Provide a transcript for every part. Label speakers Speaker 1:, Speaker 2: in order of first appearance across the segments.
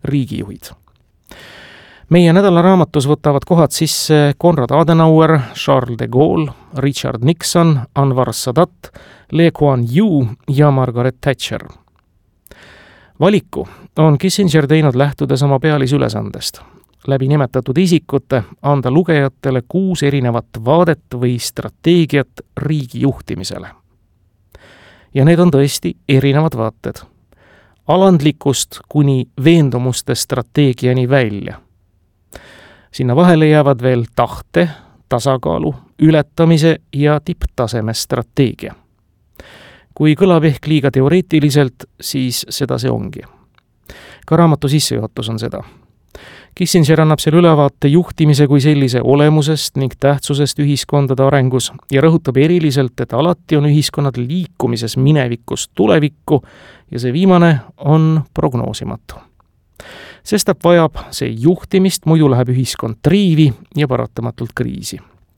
Speaker 1: riigijuhid. Meie nädalaraamatus võtavad kohad sisse Konrad Adenauer, Charles de Gaulle, Richard Nixon, Anwar Sadat, Lee Kuan Yew ja Margaret Thatcher. Valiku on Kissinger teinud lähtudes oma pealisülesandest. Läbi nimetatud isikute anda lugejatele 6 erinevat vaadet või strateegiat riigi juhtimisele. Ja need on tõesti erinevad vaated. Alandlikust kuni veendumuste strateegiani välja. Sinna vahele jäävad veel tahte, tasakaalu, ületamise ja tipptaseme strateegia. Kui kõlab ehk liiga teoreetiliselt, siis seda see ongi. Ka raamatu sissejuhatus on seda. Kissinger annab seal ülevaate juhtimise kui sellise olemusest ning tähtsusest ühiskondade arengus ja rõhutab eriliselt, et alati on ühiskonnad liikumises minevikust tulevikku ja see viimane on prognoosimatu. Sestap vajab see juhtimist, muidu läheb ühiskond triivi ja paratamatult kriisi.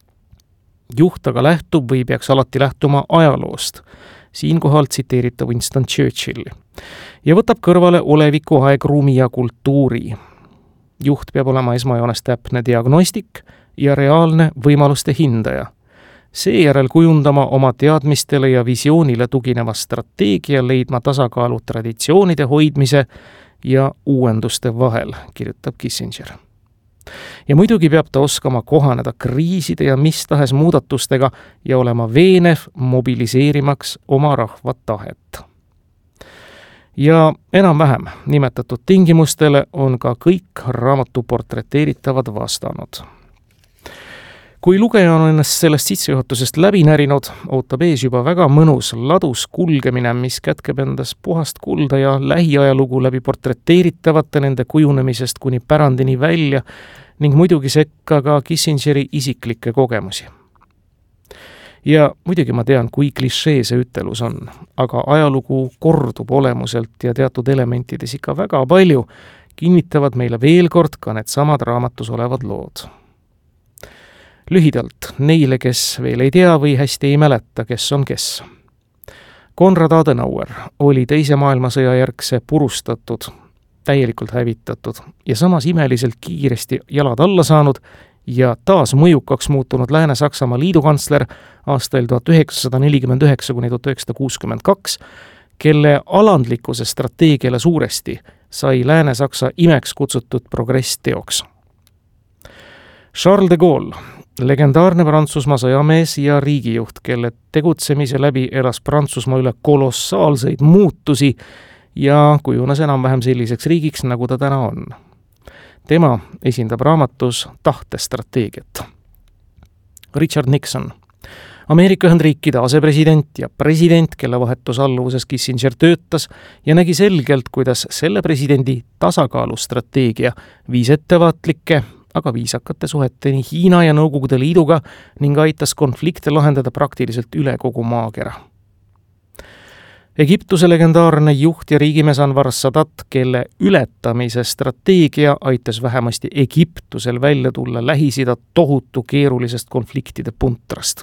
Speaker 1: Juht aga lähtub või peaks alati lähtuma ajaloost, siinkohal tsiteerita Winston Churchilli, ja võtab kõrvale oleviku aegruumi ja kultuuri. Juht peab olema esmajoones täpne diagnostik ja reaalne võimaluste hindaja. Seejärel kujundama oma teadmistele ja visioonile tugineva strateegia, leidma tasakaalu traditsioonide hoidmise ja uuenduste vahel, kirjutab Kissinger. Ja muidugi peab ta oskama kohaneda kriiside ja mis tahes muudatustega ja olema veenev mobiliseerimaks oma rahva tahet. Ja enam-vähem nimetatud tingimustele on ka kõik raamatu portreteeritavad vastanud. Kui lugeja on ennast sellest sissejuhatusest läbi närinud, ootab ees juba väga mõnus ladus kulgemine, mis kätkeb endas puhast kulda ja lähiajalugu läbi portreteeritavate nende kujunemisest kuni pärandini välja ning muidugi sekka ka Kissingeri isiklikke kogemusi. Ja muidugi ma tean, kui klišee see ütelus on, aga ajalugu kordub olemuselt ja teatud elementides ikka väga palju, kinnitavad meile veel kord ka need samad raamatus olevad lood. Lühidalt neile, kes veel ei tea või hästi ei mäleta, kes on kes. Konrad Adenauer oli Teise maailmasõja järgse purustatud, täielikult hävitatud ja samas imeliselt kiiresti jalad alla saanud ja taas mõjukaks muutunud Lääne-Saksamaa liidukantsler aastail 1949–1962, kelle alandlikkuse strateegiale suuresti sai Lääne-Saksa imeks kutsutud progress teoks. Charles de Gaulle, legendaarne Prantsusmaa sõjamees ja riigijuht, kelle tegutsemise läbi elas Prantsusmaa üle kolossaalseid muutusi ja kujunes enam-vähem selliseks riigiks, nagu ta täna on. Tema esindab raamatus tahtestrateegiat. Richard Nixon, Ameerika Ühendriikide asepresident ja president, kelle vahetusalluvuses Kissinger töötas ja nägi selgelt, kuidas selle presidendi tasakaalustrateegia viis ettevaatlike, aga viisakate suheteni Hiina ja Nõukogude Liiduga ning aitas konflikte lahendada praktiliselt üle kogu maakera. Egiptuse legendaarne juht ja riigimees Anwar Sadat, kelle ületamise strateegia aitas vähemasti Egiptusel välja tulla Lähis-Ida tohutu keerulisest konfliktide puntrast.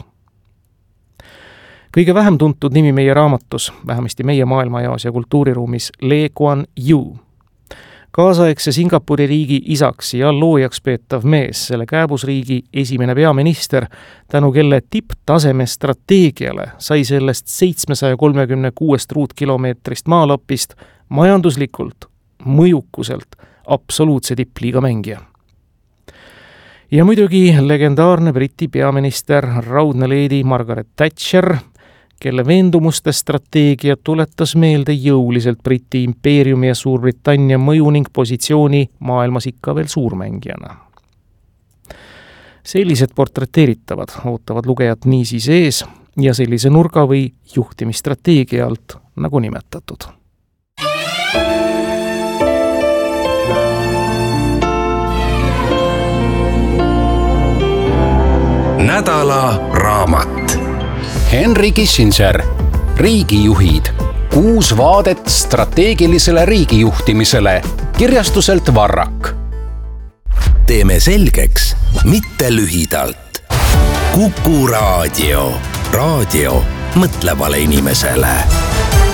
Speaker 1: Kõige vähem tuntud nimi meie raamatus, vähemasti meie maailmajaos ja kultuuriruumis, Lee Kuan Yew. Kaasaegse Singapuri riigi isaks ja loojaks peetav mees, selle kääbusriigi esimene peaminister, tänu kelle tipptaseme strateegiale sai sellest 736 ruutkilomeetrist maalapist majanduslikult, mõjukuselt absoluutse tippliiga mängija. Ja muidugi legendaarne Briti peaminister, raudne leedi Margaret Thatcher, kelle veendumuste strateegia tuletas meelde jõuliselt Briti impeeriumi ja Suurbritannia mõju ning positsiooni maailmas ikka veel suurmängijana. Sellised portreteeritavad ootavad lugejat niisiis ees ja sellise nurga või juhtimisstrateegia alt, nagu nimetatud.
Speaker 2: Nädala raamat.
Speaker 3: Henry Kissinger, riigijuhid, 6 vaadet strateegilisele riigijuhtimisele, kirjastuselt Varrak.
Speaker 2: Teeme selgeks, mitte lühidalt. Kuku raadio. Raadio mõtlevale inimesele.